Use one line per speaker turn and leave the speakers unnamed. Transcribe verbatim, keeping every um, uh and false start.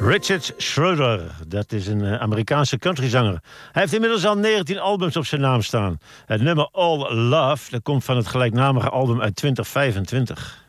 Richard Schroeder, dat is een uh, Amerikaanse countryzanger. Hij heeft inmiddels al negentien albums op zijn naam staan. Het nummer All Love, dat komt van het gelijknamige album uit twintig vijfentwintig.